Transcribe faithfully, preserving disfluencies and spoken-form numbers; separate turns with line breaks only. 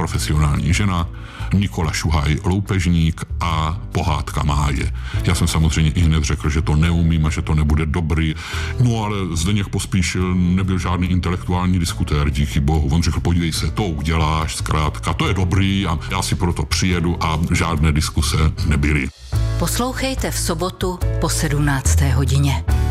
profesionální žena, Nikola Šuhaj loupežník a pohádka Máje. Já jsem samozřejmě i hned řekl, že to neumím a že to nebude dobrý. No ale Zdeněk Pospíšil nebyl žádný intelektuální diskutér, díky bohu. On řekl, podívej se, to uděláš, zkrátka, to je dobrý a já si proto přijedu a žádné diskuse nebyly.
Poslouchejte v sobotu po sedmnácté hodině.